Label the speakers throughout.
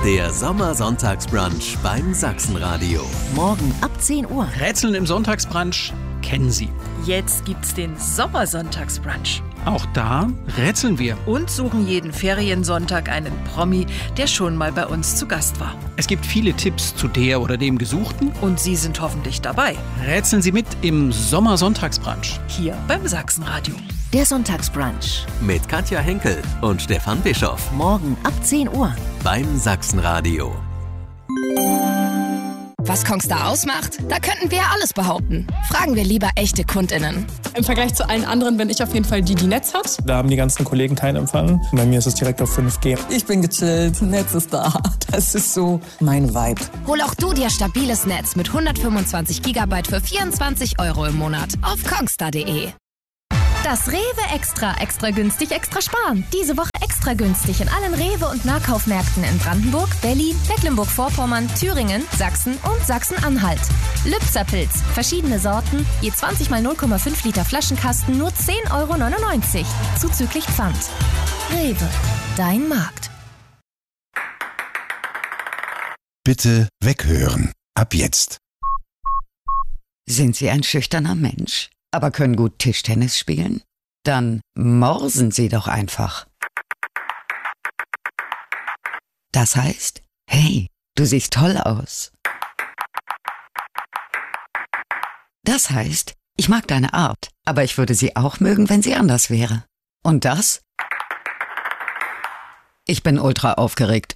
Speaker 1: Der Sommersonntagsbrunch beim Sachsenradio. Morgen ab 10 Uhr.
Speaker 2: Rätseln im Sonntagsbrunch kennen Sie.
Speaker 3: Jetzt gibt's den Sommersonntagsbrunch.
Speaker 2: Auch da rätseln wir.
Speaker 3: Und suchen jeden Feriensonntag einen Promi, der schon mal bei uns zu Gast war.
Speaker 2: Es gibt viele Tipps zu der oder dem Gesuchten.
Speaker 3: Und Sie sind hoffentlich dabei.
Speaker 2: Rätseln Sie mit im Sommersonntagsbrunch.
Speaker 3: Hier beim Sachsenradio.
Speaker 1: Der Sonntagsbrunch mit Katja Henkel und Stefan Bischoff. Morgen ab 10 Uhr beim Sachsenradio.
Speaker 4: Was Kongstar ausmacht? Da könnten wir ja alles behaupten. Fragen wir lieber echte KundInnen.
Speaker 5: Im Vergleich zu allen anderen bin ich auf jeden Fall die Netz hat.
Speaker 6: Da haben die ganzen Kollegen keinen Empfang. Bei mir ist es direkt auf 5G.
Speaker 7: Ich bin gechillt, Netz ist da. Das ist so mein Vibe.
Speaker 4: Hol auch du dir stabiles Netz mit 125 GB für 24 € im Monat auf kongstar.de.
Speaker 8: Das Rewe Extra günstig, extra sparen. Diese Woche extra günstig in allen Rewe- und Nahkaufmärkten in Brandenburg, Berlin, Mecklenburg-Vorpommern, Thüringen, Sachsen und Sachsen-Anhalt. Lübserpilz, verschiedene Sorten, je 20 mal 0,5 Liter Flaschenkasten, nur 10,99 €, zuzüglich Pfand. Rewe, dein Markt.
Speaker 9: Bitte weghören. Ab jetzt.
Speaker 7: Sind Sie ein schüchterner Mensch, aber können gut Tischtennis spielen? Dann morsen Sie doch einfach. Das heißt, hey, du siehst toll aus. Das heißt, ich mag deine Art, aber ich würde sie auch mögen, wenn sie anders wäre. Und das? Ich bin ultra aufgeregt.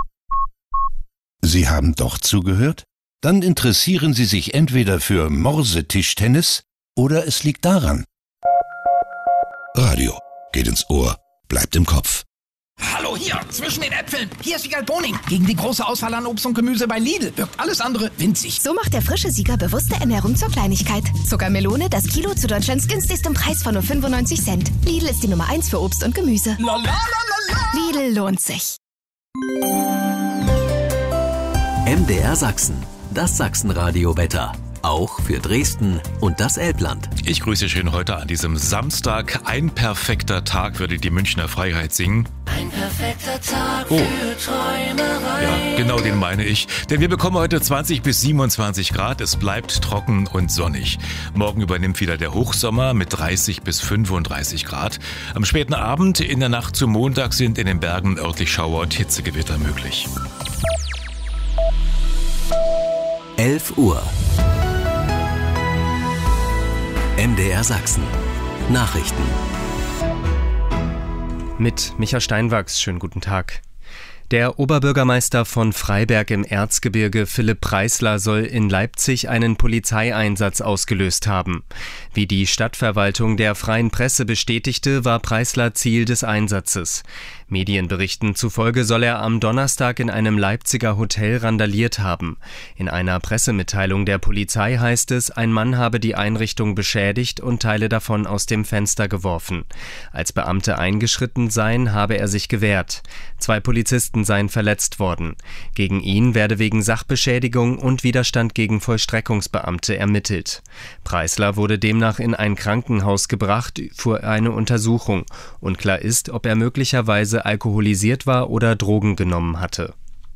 Speaker 9: Sie haben doch zugehört? Dann interessieren Sie sich entweder für Morsetischtennis oder es liegt daran. Radio geht ins Ohr, bleibt im Kopf.
Speaker 10: Hallo hier, zwischen den Äpfeln. Hier ist Wiegald Boning. Gegen die große Auswahl an Obst und Gemüse bei Lidl wirkt alles andere winzig.
Speaker 11: So macht der frische Sieger bewusste Ernährung zur Kleinigkeit. Zuckermelone, das Kilo zu Deutschlands günstigstem Preis von nur 95 Cent. Lidl ist die Nummer 1 für Obst und Gemüse. Lidl lohnt sich.
Speaker 1: MDR Sachsen, das Sachsenradio-Wetter. Auch für Dresden und das Elbland.
Speaker 12: Ich grüße schön heute an diesem Samstag. Ein perfekter Tag, würde die Münchner Freiheit singen.
Speaker 13: Ein perfekter Tag für Träumerei.
Speaker 12: Ja, genau den meine ich. Denn wir bekommen heute 20 bis 27 Grad. Es bleibt trocken und sonnig. Morgen übernimmt wieder der Hochsommer mit 30 bis 35 Grad. Am späten Abend, in der Nacht zum Montag, sind in den Bergen örtlich Schauer und Hitzegewitter möglich.
Speaker 1: 11 Uhr. MDR Sachsen. Nachrichten.
Speaker 14: Mit Micha Steinwachs, schönen guten Tag. Der Oberbürgermeister von Freiberg im Erzgebirge, Philipp Preisler, soll in Leipzig einen Polizeieinsatz ausgelöst haben. Wie die Stadtverwaltung der Freien Presse bestätigte, war Preisler Ziel des Einsatzes. Medienberichten zufolge soll er am Donnerstag in einem Leipziger Hotel randaliert haben. In einer Pressemitteilung der Polizei heißt es, ein Mann habe die Einrichtung beschädigt und Teile davon aus dem Fenster geworfen. Als Beamte eingeschritten seien, habe er sich gewehrt. 2 Polizisten seien verletzt worden. Gegen ihn werde wegen Sachbeschädigung und Widerstand gegen Vollstreckungsbeamte ermittelt. Preisler wurde demnach in ein Krankenhaus gebracht für eine Untersuchung. Unklar ist, ob er möglicherweise alkoholisiert war oder Drogen genommen hatte.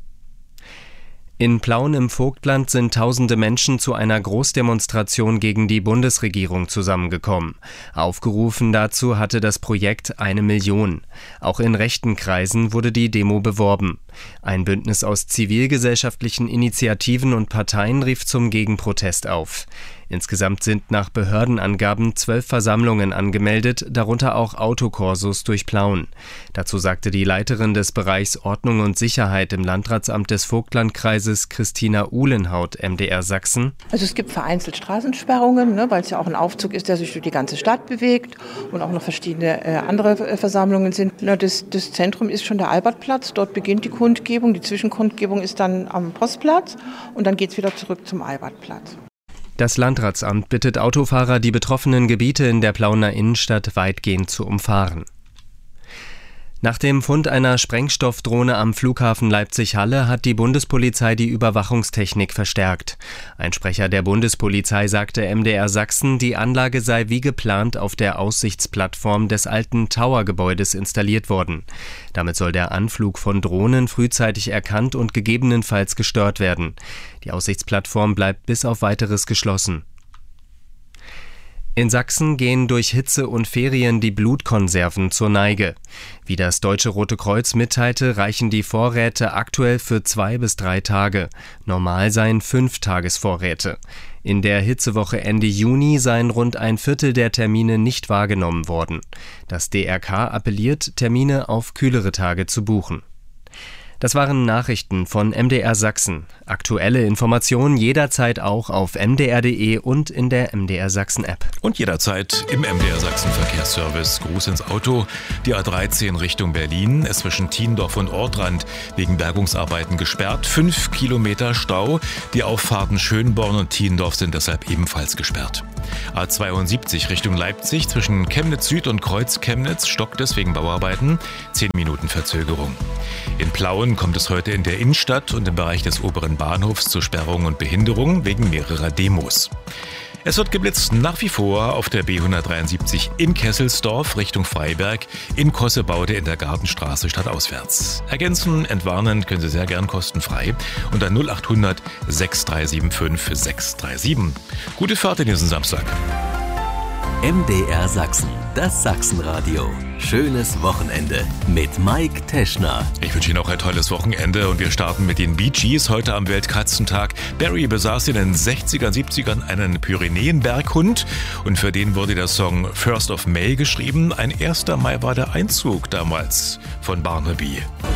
Speaker 14: In Plauen im Vogtland sind tausende Menschen zu einer Großdemonstration gegen die Bundesregierung zusammengekommen. Aufgerufen dazu hatte das Projekt 1 Million. Auch in rechten Kreisen wurde die Demo beworben. Ein Bündnis aus zivilgesellschaftlichen Initiativen und Parteien rief zum Gegenprotest auf. Insgesamt sind nach Behördenangaben 12 Versammlungen angemeldet, darunter auch Autokorsos durch Plauen. Dazu sagte die Leiterin des Bereichs Ordnung und Sicherheit im Landratsamt des Vogtlandkreises, Christina Uhlenhaut, MDR Sachsen.
Speaker 15: Also es gibt vereinzelt Straßensperrungen, weil es ja auch ein Aufzug ist, der sich durch die ganze Stadt bewegt und auch noch verschiedene andere Versammlungen sind. Das Zentrum ist schon der Albertplatz, dort beginnt die Kundgebung, die Zwischenkundgebung ist dann am Postplatz und dann geht es wieder zurück zum Albertplatz.
Speaker 14: Das Landratsamt bittet Autofahrer, die betroffenen Gebiete in der Plauener Innenstadt weitgehend zu umfahren. Nach dem Fund einer Sprengstoffdrohne am Flughafen Leipzig-Halle hat die Bundespolizei die Überwachungstechnik verstärkt. Ein Sprecher der Bundespolizei sagte MDR Sachsen, die Anlage sei wie geplant auf der Aussichtsplattform des alten Tower-Gebäudes installiert worden. Damit soll der Anflug von Drohnen frühzeitig erkannt und gegebenenfalls gestört werden. Die Aussichtsplattform bleibt bis auf Weiteres geschlossen. In Sachsen gehen durch Hitze und Ferien die Blutkonserven zur Neige. Wie das Deutsche Rote Kreuz mitteilte, reichen die Vorräte aktuell für 2 bis 3 Tage. Normal seien 5 Tagesvorräte. In der Hitzewoche Ende Juni seien rund ein Viertel der Termine nicht wahrgenommen worden. Das DRK appelliert, Termine auf kühlere Tage zu buchen. Das waren Nachrichten von MDR Sachsen. Aktuelle Informationen jederzeit auch auf mdr.de und in der MDR Sachsen App.
Speaker 12: Und jederzeit im MDR Sachsen Verkehrsservice. Gruß ins Auto. Die A13 Richtung Berlin ist zwischen Thiendorf und Ortrand wegen Bergungsarbeiten gesperrt. 5 Kilometer Stau. Die Auffahrten Schönborn und Thiendorf sind deshalb ebenfalls gesperrt. A72 Richtung Leipzig zwischen Chemnitz Süd und Kreuz Chemnitz stockt es wegen Bauarbeiten. 10 Minuten Verzögerung. In Plauen kommt es heute in der Innenstadt und im Bereich des oberen Bahnhofs zu Sperrungen und Behinderungen wegen mehrerer Demos. Es wird geblitzt nach wie vor auf der B173 in Kesselsdorf Richtung Freiberg, in Kossebaude in der Gartenstraße stadtauswärts. Ergänzen, entwarnen können Sie sehr gern kostenfrei unter 0800 6375 637. Gute Fahrt in diesen Samstag.
Speaker 1: MDR Sachsen, das Sachsenradio. Schönes Wochenende mit Mike Teschner.
Speaker 12: Ich wünsche Ihnen auch ein tolles Wochenende und wir starten mit den Bee Gees heute am Weltkatzentag. Barry besaß in den 60er, 70ern einen Pyrenäenberghund und für den wurde der Song First of May geschrieben. Ein 1. Mai war der Einzug damals von Barnaby.